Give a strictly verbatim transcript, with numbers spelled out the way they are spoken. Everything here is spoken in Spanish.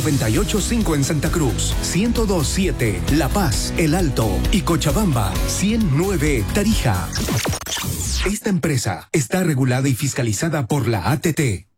noventa y ocho punto cinco en Santa Cruz, ciento dos punto siete La Paz, El Alto y Cochabamba, ciento nueve Tarija. Esta empresa está regulada y fiscalizada por la A T T.